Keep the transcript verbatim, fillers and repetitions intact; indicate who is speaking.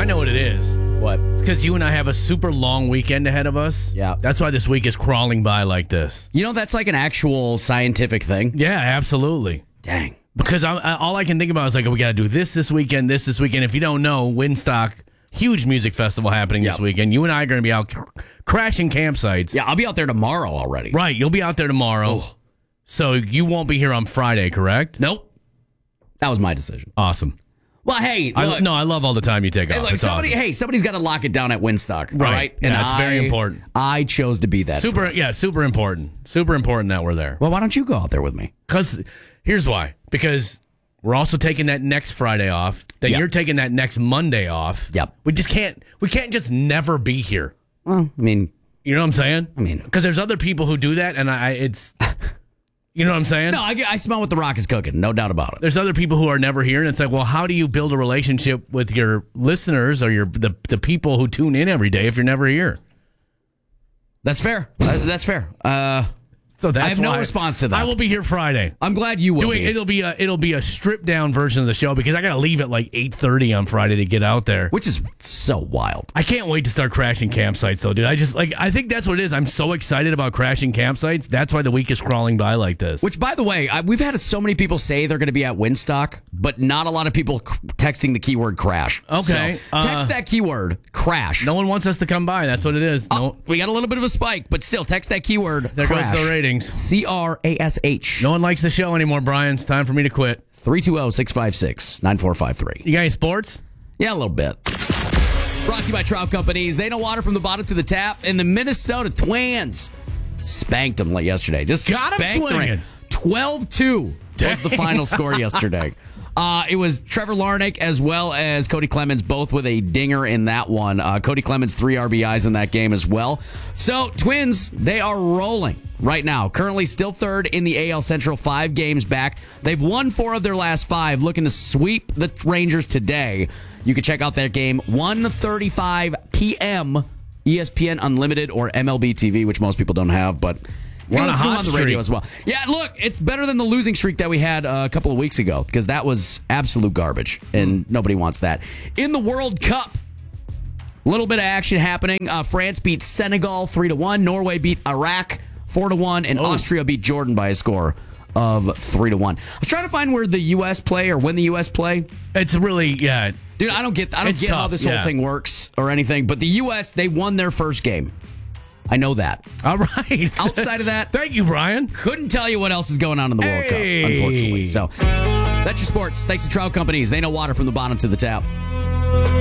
Speaker 1: I know what it is.
Speaker 2: What?
Speaker 1: It's because you and I have a super long weekend ahead of us.
Speaker 2: Yeah.
Speaker 1: That's why this week is crawling by like this.
Speaker 2: You know, that's like an actual scientific thing.
Speaker 1: Yeah, absolutely.
Speaker 2: Dang.
Speaker 1: Because I, I, all I can think about is like, we got to do this this weekend, this this weekend. If you don't know, Windstock, huge music festival happening
Speaker 2: Yep.
Speaker 1: this weekend. You and I are going to be out cr- crashing campsites.
Speaker 2: Yeah, I'll be out there tomorrow already.
Speaker 1: Right, you'll be out there tomorrow.
Speaker 2: Oh.
Speaker 1: So you won't be here on Friday, correct?
Speaker 2: Nope. That was my decision.
Speaker 1: Awesome.
Speaker 2: Well, hey,
Speaker 1: I,
Speaker 2: look.
Speaker 1: no, I love all the time you take
Speaker 2: Hey,
Speaker 1: off.
Speaker 2: look,
Speaker 1: It's
Speaker 2: somebody,
Speaker 1: awesome.
Speaker 2: hey, somebody's got to lock it down at Windstock, all
Speaker 1: Right.
Speaker 2: right?
Speaker 1: Yeah, that's very important.
Speaker 2: I chose to be that. for
Speaker 1: Super,
Speaker 2: us.
Speaker 1: yeah, super important. Super important that we're there.
Speaker 2: Well, why don't you go out there with me?
Speaker 1: Because here's why. Because we're also taking that next Friday off. Then
Speaker 2: Yep.
Speaker 1: you're taking that next Monday off.
Speaker 2: Yep.
Speaker 1: We just can't. We can't just never be here.
Speaker 2: Well, I mean,
Speaker 1: You know what I'm saying?
Speaker 2: I mean-
Speaker 1: because there's other people who do that, and I it's. You know what I'm saying?
Speaker 2: no, I, I smell what the Rock is cooking, no doubt about it.
Speaker 1: There's other people who are never here, and it's like, well, how do you build a relationship with your listeners or your the the people who tune in every day if you're never here?
Speaker 2: That's fair. Uh, that's fair. Uh,
Speaker 1: So that's
Speaker 2: I have no
Speaker 1: why
Speaker 2: response to that.
Speaker 1: I will be here Friday.
Speaker 2: I'm glad you will
Speaker 1: Doing
Speaker 2: be.
Speaker 1: it'll be a it'll be a stripped down version of the show because I got to leave at like eight thirty on Friday to get out there.
Speaker 2: Which is so wild.
Speaker 1: I can't wait to start crashing campsites though, dude. I just like I think that's what it is. I'm so excited about crashing campsites. That's why the week is crawling by like this.
Speaker 2: Which, by the way, I, we've had so many people say they're going to be at Windstock, but not a lot of people c- texting the keyword crash.
Speaker 1: Okay,
Speaker 2: So, text
Speaker 1: uh,
Speaker 2: that keyword, crash.
Speaker 1: no one wants us to come by. That's what it is.
Speaker 2: Oh,
Speaker 1: No,
Speaker 2: we got a little bit of a spike, but still, text that keyword,
Speaker 1: there
Speaker 2: crash.
Speaker 1: goes the ratings.
Speaker 2: C R A S H.
Speaker 1: No one likes the show anymore, Brian. It's time for me to quit.
Speaker 2: three two zero, six five six, nine four five three.
Speaker 1: You got any sports?
Speaker 2: Yeah, a little bit. Brought to you by Trout Companies. They know water from the bottom to the tap. And the Minnesota Twins spanked them like yesterday. Just
Speaker 1: Got 'em
Speaker 2: spanked them.
Speaker 1: swinging.
Speaker 2: twelve two was the final score yesterday. Uh, it was Trevor Larnach as well as Cody Clemens, both with a dinger in that one. Uh, Cody Clemens, three R B Is in that game as well. So, Twins, they are rolling right now. Currently still third in the A L Central, five games back. They've won four of their last five, looking to sweep the Rangers today. You can check out that game, one thirty-five p.m., E S P N Unlimited or M L B T V, which most people don't have, but...
Speaker 1: We're on a
Speaker 2: listen to them
Speaker 1: hot
Speaker 2: on the radio
Speaker 1: streak.
Speaker 2: as well. Yeah, look, it's better than the losing streak that we had uh, a couple of weeks ago because that was absolute garbage, and nobody wants that. In the World Cup, a little bit of action happening. Uh, France beat Senegal three to one. Norway beat Iraq four to one, and
Speaker 1: Oh.
Speaker 2: Austria beat Jordan by a score of three to one. I was trying to find where the U S play or when the U S play.
Speaker 1: It's really yeah.
Speaker 2: Dude, I don't get I don't
Speaker 1: It's
Speaker 2: get how
Speaker 1: tough,
Speaker 2: this
Speaker 1: yeah.
Speaker 2: whole thing works or anything, but the U S, they won their first game. I know that.
Speaker 1: All right.
Speaker 2: Outside of that,
Speaker 1: Thank you, Brian.
Speaker 2: couldn't tell you what else is going on in the World
Speaker 1: Hey.
Speaker 2: Cup, unfortunately. So that's your sports. Thanks to Trout Companies. They know water from the bottom to the tap.